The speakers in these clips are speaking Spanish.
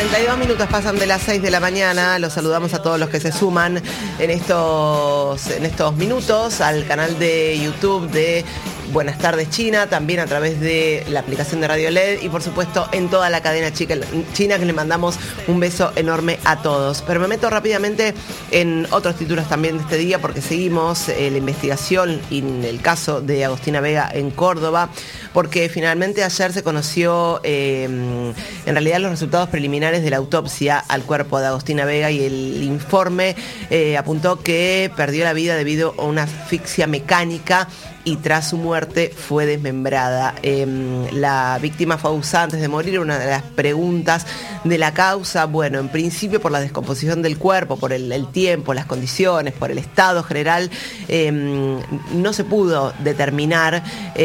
32 minutos pasan de las 6 de la mañana. Los saludamos a todos los que se suman en estos minutos al canal de YouTube de Buenas Tardes China, también a través de la aplicación de Radio LED y por supuesto en toda la cadena china, que le mandamos un beso enorme a todos. Pero me meto rápidamente en otros títulos también de este día porque seguimos la investigación y el caso de Agostina Vega en Córdoba, porque finalmente ayer se conoció en realidad los resultados preliminares de la autopsia al cuerpo de Agostina Vega y el informe apuntó que perdió la vida debido a una asfixia mecánica y tras su muerte fue desmembrada. La víctima fue abusada antes de morir. Una de las preguntas de la causa, bueno, en principio por la descomposición del cuerpo, por el tiempo, las condiciones, por el estado general, no se pudo determinar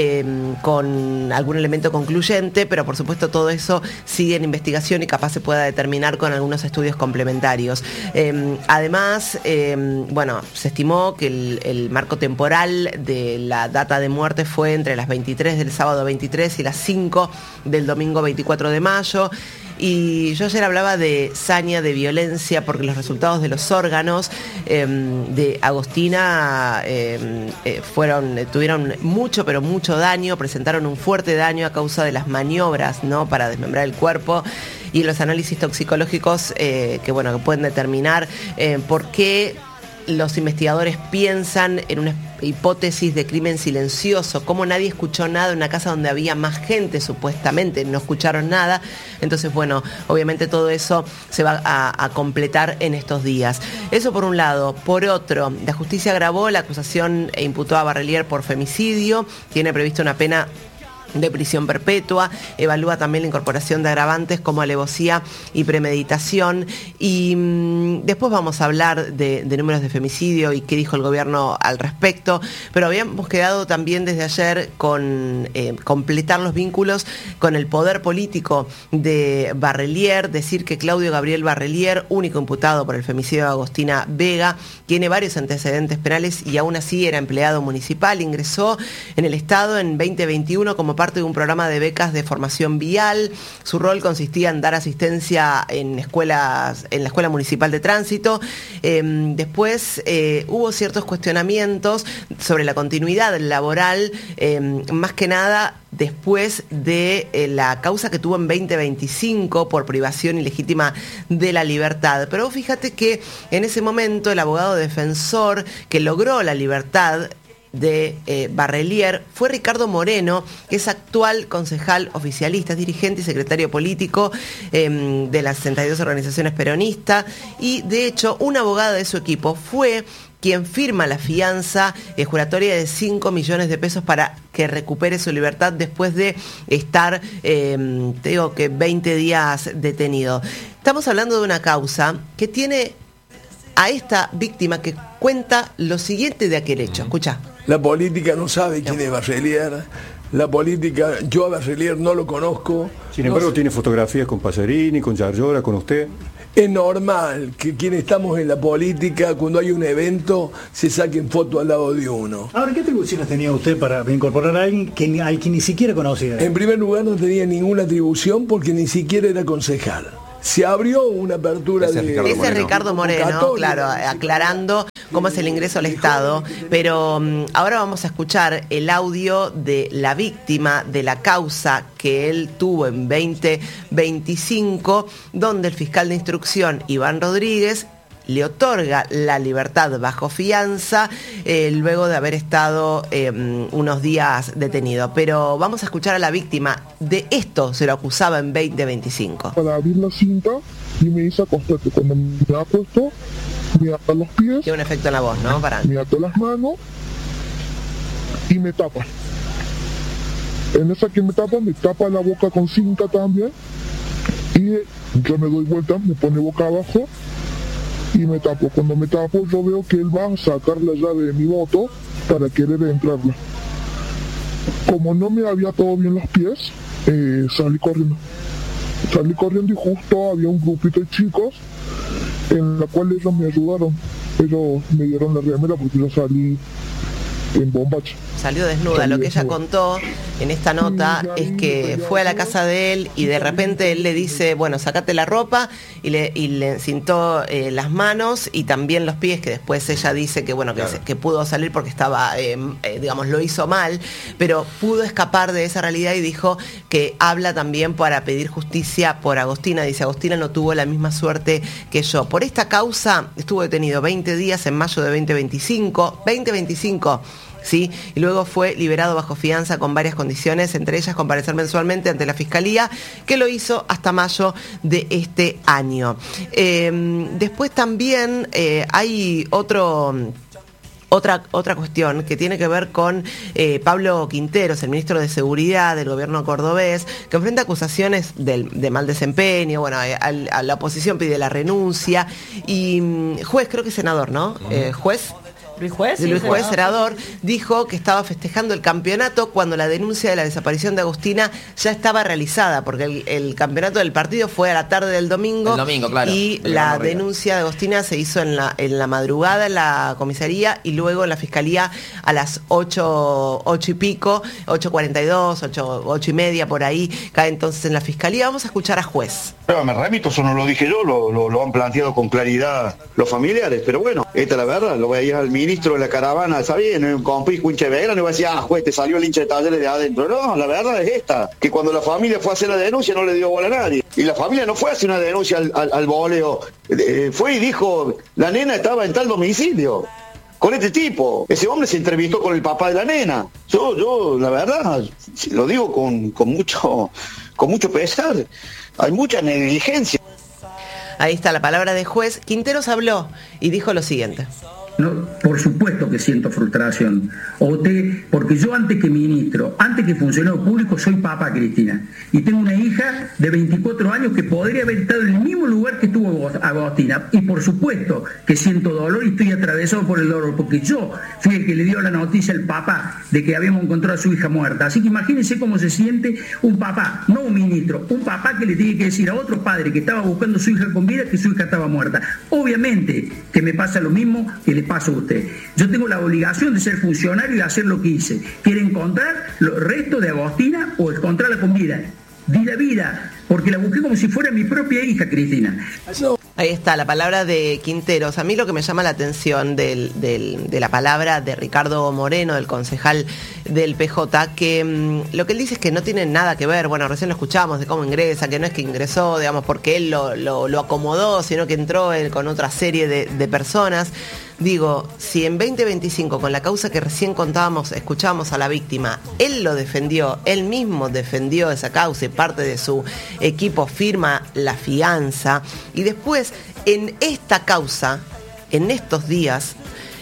con algún elemento concluyente, pero por supuesto todo eso sigue en investigación y capaz se pueda determinar con algunos estudios complementarios. Además, bueno, se estimó que el marco temporal de la data de muerte fue entre las 23 del sábado 23 y las 5 del domingo 24 de mayo. Y yo ayer hablaba de saña, de violencia, porque los resultados de los órganos de Agostina tuvieron mucho, pero mucho daño, presentaron un fuerte daño a causa de las maniobras, ¿no?, para desmembrar el cuerpo, y los análisis toxicológicos que pueden determinar por qué los investigadores piensan en una hipótesis de crimen silencioso, como nadie escuchó nada en una casa donde había más gente, supuestamente no escucharon nada. Entonces, bueno, obviamente todo eso se va a completar en estos días. Eso por un lado. Por otro, la justicia agravó la acusación e imputó a Barrelier por femicidio. Tiene previsto una pena de prisión perpetua, evalúa también la incorporación de agravantes como alevosía y premeditación. Y después vamos a hablar de números de femicidio y qué dijo el gobierno al respecto, pero habíamos quedado también desde ayer con completar los vínculos con el poder político de Barrelier, decir que Claudio Gabriel Barrelier, único imputado por el femicidio de Agostina Vega, tiene varios antecedentes penales y aún así era empleado municipal, ingresó en el Estado en 2021 como parte de un programa de becas de formación vial. Su rol consistía en dar asistencia en escuelas, en la Escuela Municipal de Tránsito. Después hubo ciertos cuestionamientos sobre la continuidad laboral, más que nada después de la causa que tuvo en 2025 por privación ilegítima de la libertad. Pero fíjate que en ese momento el abogado defensor que logró la libertad de Barrelier fue Ricardo Moreno, que es actual concejal oficialista, es dirigente y secretario político de las 62 organizaciones peronistas, y de hecho un abogado de su equipo fue quien firma la fianza juratoria de 5 millones de pesos para que recupere su libertad después de estar, 20 días detenido. Estamos hablando de una causa que tiene a esta víctima que cuenta lo siguiente de aquel hecho. Escucha. La política no sabe quién es Barrelier. La política, yo a Barrelier no lo conozco. Sin embargo, tiene fotografías con Pacerini, con Yarlora, con usted. Es normal que quienes estamos en la política, cuando hay un evento, se saquen fotos al lado de uno. Ahora, ¿qué atribuciones tenía usted para incorporar a alguien al que ni siquiera conocía? En primer lugar, no tenía ninguna atribución porque ni siquiera era concejal. Se abrió una apertura Ese es Ricardo Moreno, claro, aclarando cómo es el ingreso al Estado. Pero ahora vamos a escuchar el audio de la víctima de la causa que él tuvo en 2025, donde el fiscal de instrucción, Iván Rodríguez, le otorga la libertad bajo fianza luego de haber estado unos días detenido. Pero vamos a escuchar a la víctima. De esto se lo acusaba en 2025. Para abrir la cinta y me dice acostate. Cuando me acuesto, me ata los pies. Tiene un efecto en la voz, ¿no? Me ata las manos y me tapa. En esa que me tapa la boca con cinta también. Y yo me doy vuelta, me pone boca abajo y me tapo. Cuando me tapo yo veo que él va a sacar la llave de mi moto para querer entrarla. Como no me había atado bien los pies, salí corriendo y justo había un grupito de chicos en la cual ellos me ayudaron. Ellos me dieron la remera porque yo salí en bombacha. salió desnuda. Lo que ella contó en esta nota es que fue a la casa de él y de repente él le dice, bueno, sacate la ropa, y le cintó las manos y también los pies, que después ella dice que bueno, que pudo salir porque estaba, digamos, lo hizo mal, pero pudo escapar de esa realidad y dijo que habla también para pedir justicia por Agostina. Dice, Agostina no tuvo la misma suerte que yo. Por esta causa estuvo detenido 20 días en mayo de 2025, ¿sí? Y luego fue liberado bajo fianza con varias condiciones, entre ellas comparecer mensualmente ante la Fiscalía, que lo hizo hasta mayo de este año. Después también hay otra cuestión que tiene que ver con Pablo Quinteros, el ministro de Seguridad del gobierno cordobés, que enfrenta acusaciones de mal desempeño. Bueno, a la oposición pide la renuncia y juez, creo que senador, ¿no? Juez. Luis Juez, senador, dijo que estaba festejando el campeonato cuando la denuncia de la desaparición de Agostina ya estaba realizada, porque el campeonato del partido fue a la tarde del domingo, claro, y la denuncia de Agostina se hizo en la madrugada en la comisaría y luego en la fiscalía a las 8 y pico, 8:42, 8 y media por ahí, cae entonces en la fiscalía. Vamos a escuchar a Juez. Me remito, eso no lo dije yo, lo han planteado con claridad los familiares, pero bueno, esta es la verdad, lo veía al ministro de la caravana, ¿sabía? En un compis hincha de Belgrano, y va a decir, juez, te salió el hincha de Talleres de adentro. No, la verdad es esta, que cuando la familia fue a hacer la denuncia no le dio bola a nadie, y la familia no fue a hacer una denuncia al voleo, fue y dijo, la nena estaba en tal domicilio, con este tipo. Ese hombre se entrevistó con el papá de la nena. Yo la verdad, lo digo con mucho pesar, hay mucha negligencia. Ahí está la palabra de Juez. Quinteros habló y dijo lo siguiente. No, por supuesto que siento frustración, porque yo antes que ministro, antes que funcionario público, soy papá, Cristina, y tengo una hija de 24 años que podría haber estado en el mismo lugar que estuvo Agostina, y por supuesto que siento dolor y estoy atravesado por el dolor, porque yo fui el que le dio la noticia al papá de que habíamos encontrado a su hija muerta. Así que imagínense cómo se siente un papá, no un ministro, un papá que le tiene que decir a otro padre que estaba buscando a su hija con vida que su hija estaba muerta. Obviamente que me pasa lo mismo que le pasa a usted. Yo tengo la obligación de ser funcionario y hacer lo que hice. ¿Quiere encontrar los restos de Agostina o encontrarla con vida? Di la vida, porque la busqué como si fuera mi propia hija, Cristina. Ahí está la palabra de Quinteros. A mí lo que me llama la atención de la palabra de Ricardo Moreno, del concejal del PJ, que lo que él dice es que no tiene nada que ver, bueno, recién lo escuchamos de cómo ingresa, que no es que ingresó, digamos, porque él lo acomodó, sino que entró con otra serie de personas. Digo, si en 2025, con la causa que recién escuchábamos a la víctima, él lo defendió, él mismo defendió esa causa y parte de su equipo firma la fianza, y después en esta causa, en estos días,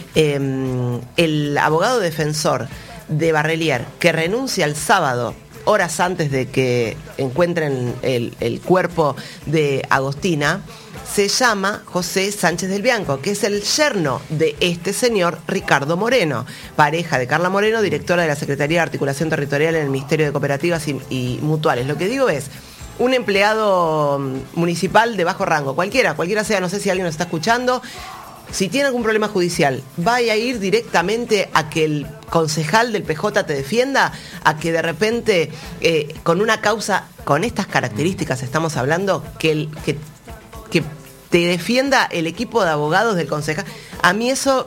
el abogado defensor de Barrelier, que renuncia el sábado, horas antes de que encuentren el cuerpo de Agostina, se llama José Sánchez del Bianco, que es el yerno de este señor Ricardo Moreno, pareja de Carla Moreno, directora de la Secretaría de Articulación Territorial en el Ministerio de Cooperativas y Mutuales. Lo que digo es, un empleado municipal de bajo rango, cualquiera sea, no sé si alguien nos está escuchando, si tiene algún problema judicial, vaya a ir directamente a que el concejal del PJ te defienda, a que de repente, con una causa con estas características estamos hablando, que te defienda el equipo de abogados del concejal. A mí eso